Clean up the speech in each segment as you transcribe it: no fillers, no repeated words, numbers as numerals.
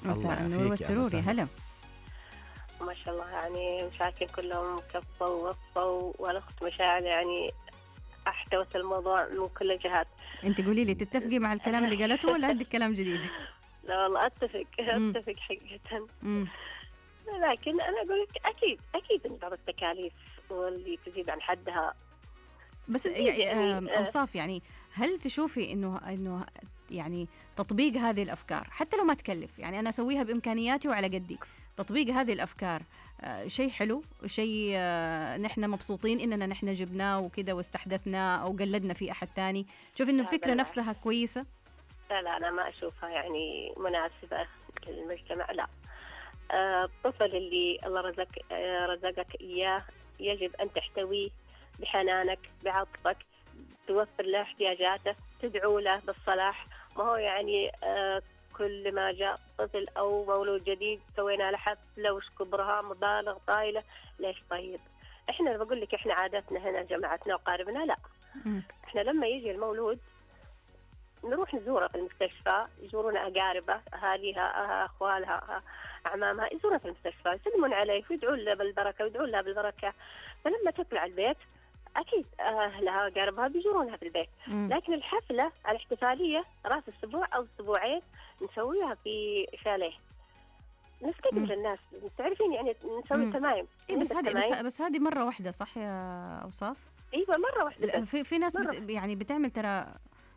مساء النور والسرور، يا هلا. ما شاء الله، يعني مشاكل كلهم كفوا ووفوا، والأخت مشاعر يعني احتوت الموضوع من كل الجهات. انت قولي لي، تتفقي مع الكلام اللي قالته ولا عندك كلام جديد؟ لا والله اتفق حقيقة. لكن انا اقول لك اكيد ان بعض التكاليف واللي تزيد عن حدها. بس يعني اوصاف، يعني هل تشوفي انه يعني تطبيق هذه الافكار حتى لو ما تكلف، يعني انا اسويها بامكانياتي وعلى قدي، تطبيق هذه الافكار شيء حلو، شيء نحن مبسوطين اننا نحن جبناه وكذا واستحدثنا او قلدنا في احد تاني؟ شوف انه الفكره نفسها كويسه؟ لا انا ما اشوفها يعني مناسبه للمجتمع. لا، الطفل اللي الله رزقك اياه يجب ان تحتويه بحنانك بعطفك، توفر له احتياجاته، تدعو له بالصلاح. ما هو يعني كل ما جاء طفل أو مولود جديد سوينا له حفلة وش كبرها مبالغ طايلة. ليش؟ طيب إحنا بقول لك إحنا عاداتنا هنا جماعتنا وقاربنا لا، إحنا لما يجي المولود نروح نزوره في المستشفى، يزورون أقاربه، أهاليها، أخوالها، أعمامها، يزورون في المستشفى، يسلمون عليه ويدعون له بالبركة ويدعون لها بالبركة. فلما تطلع البيت أكيد أهلها وقاربها بيزورونها في البيت. لكن الحفلة الاحتفالية رأس أسبوع أو أسبوعين نسويها في شاليه، نستقبل الناس، تعرفين يعني نسوي تمايم. إيه بس هذه مرة واحدة صح يا أوصاف؟ أيوة مرة واحدة. في ناس يعني بتعمل ترى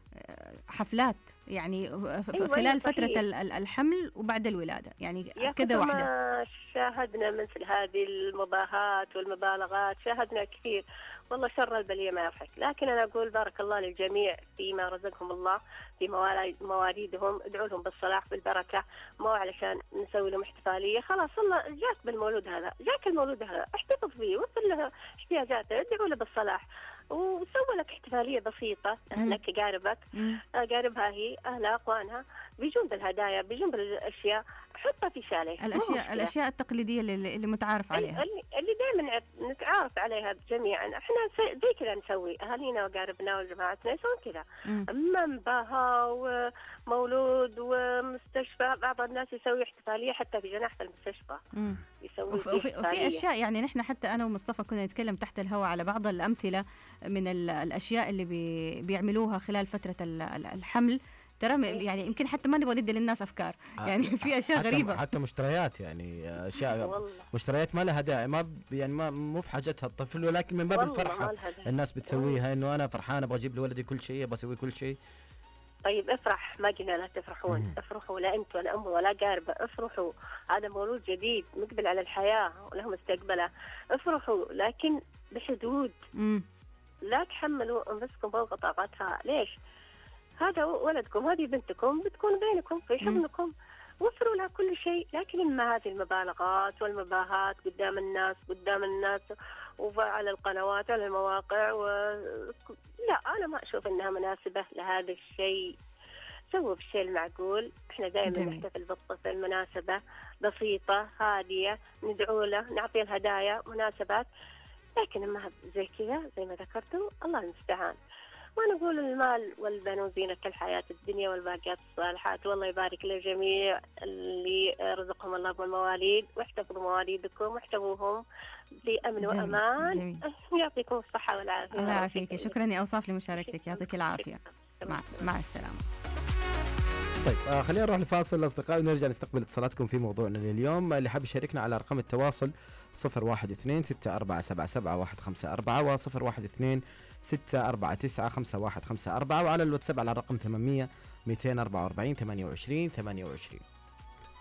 حفلات يعني خلال فترة الحمل وبعد الولادة، يعني كذا واحدة. ما شاهدنا مثل هذه المباهات والمبالغات، شاهدنا كثير والله، شر البلية ما يضحك. لكن أنا أقول بارك الله للجميع فيما رزقهم الله في مواليدهم، ادعوا لهم بالصلاح بالبركة، مو علشان نسوي لهم احتفالية. خلاص الله جاك بالمولود هذا، جاك المولود هذا، احتفظ فيه، وفر له احتياجاته، ادعوا له بالصلاح، وسوى لك احتفالية بسيطة. أهلك قاربك، قاربها هي أهلها أخوانها بيجون بالهدايا، بيجون بالأشياء، حطها في شاليه. الأشياء التقليدية اللي متعارف عليها، اللي دائما نتعارف عليها جميعا. احنا زي كذا نسوي، أهالينا وقاربنا وجماعتنا يسوون كذا. أما مباهى ومولود ومستشفى، بعض الناس يسوي احتفالية حتى في جناح المستشفى يسوي وفي أشياء. يعني نحن حتى أنا ومصطفى كنا نتكلم تحت الهواء على بعض الأمثلة من الأشياء اللي بيعملوها خلال فترة الحمل. ترى يعني يمكن حتى ما نبغى ندي للناس أفكار، يعني في أشياء غريبة، حتى مشتريات، يعني أشياء مشتريات ما لها داعي، ما يعني مو في حاجتها الطفل، ولكن من باب الفرحة الناس بتسويها، إنه أنا فرحان أبغى أجيب لولدي كل شيء، بسوي كل شيء. طيب افرح، ما قلنا لا تفرحون، افرحوا، لا أنت ولا أم ولا قاربة، افرحوا، هذا مولود جديد مقبل على الحياة وله مستقبله، افرحوا لكن بحدود. لا تحملوا أنفسكم فوق طاقتها. ليش؟ هذا ولدكم، هذه بنتكم، بتكون بينكم في حضنكم، وفروا لها كل شيء. لكن إما هذه المبالغات والمباهات قدام الناس وعلى القنوات وعلى المواقع لا، أنا ما أشوف إنها مناسبة لهذا الشيء. سووا بالشيء المعقول. إحنا دائما نحتفل بالطفل مناسبة بسيطة هادية، ندعو له، نعطيه الهدايا، مناسبات. لكن ما زي كذا زي ما ذكرتوا، الله المستعان. ونقول المال والبنون زينة الحياة الدنيا والباقيات الصالحات. والله يبارك للجميع اللي رزقهم الله بالمواليد، واحتفظوا مواليدكم واحتفظوهم بأمن وأمان. يعطيكم الصحة والعافية. الله يعافيك. شكرا يا أوصاف لمشاركتك، يعطيك العافية. مع السلامة. طيب خلينا نروح لفاصل أصدقائي ونرجع نستقبل اتصالاتكم في موضوعنا اليوم. اللي حاب يشاركنا على أرقام التواصل 0126477154 و0126495154 وعلى الواتساب على الرقم 800 244 28 28.